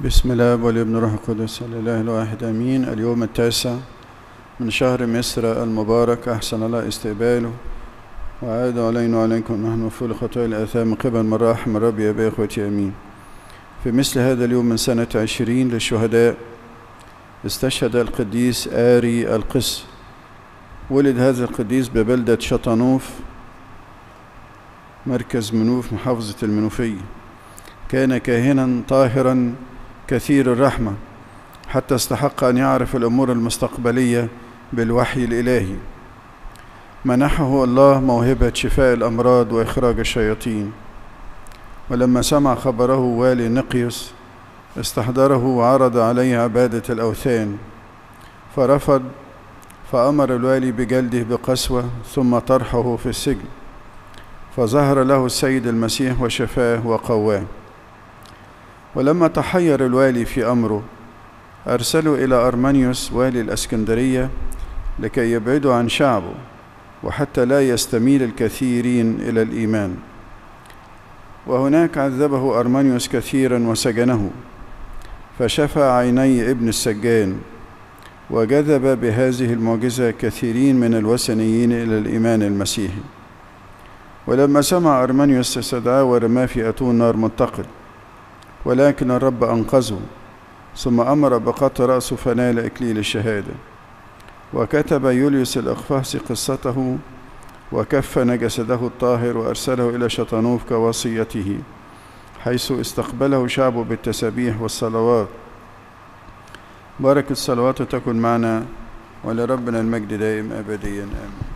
بسم الله والابن روح القدس الإله الواحد آمين. اليوم 9 من شهر مصر المبارك، أحسن الله استقباله وعاد علينا وعليكم نحن مغفور خطايا الآثام من قبل مراحم الرب يا أبي إخوتي آمين. في مثل هذا اليوم من سنة 20 للشهداء استشهد القديس آري القس. ولد هذا القديس ببلدة شطنوف مركز منوف محافظة المنوفية. كان كاهنا طاهرا كثير الرحمة حتى استحق أن يعرف الأمور المستقبلية بالوحي الإلهي. منحه الله موهبة شفاء الأمراض وإخراج الشياطين. ولما سمع خبره والي نقيوس استحضره وعرض عليه عبادة الأوثان، فرفض، فأمر الوالي بجلده بقسوة ثم طرحه في السجن. فظهر له السيد المسيح وشفاه وقواه. ولما تحير الوالي في أمره أرسله إلى أرمانيوس والي الأسكندرية لكي يبعده عن شعبه وحتى لا يستميل الكثيرين إلى الإيمان. وهناك عذبه أرمانيوس كثيرا وسجنه، فشفى عيني ابن السجان، وجذب بهذه المعجزة كثيرين من الوثنيين إلى الإيمان المسيحي. ولما سمع أرمانيوس استدعاه ورماه في أتون نار متقد، ولكن الرب أنقذه، ثم أمر بقطع رأسه فنال إكليل الشهادة. وكتب يوليوس الأقفاصي قصته وكفن جسده الطاهر وأرسله إلى شطنوف كوصيته، حيث استقبله شعبه بالتسابيح والصلوات. بركة الصلوات تكن معنا ولربنا المجد دائم أبديا آمين.